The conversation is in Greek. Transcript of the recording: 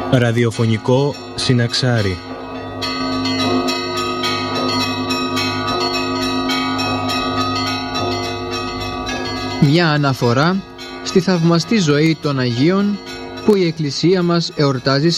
Ραδιοφωνικό Συναξάρι. Μια αναφορά στη θαυμαστή ζωή των Αγίων που η Εκκλησία μας εορτάζει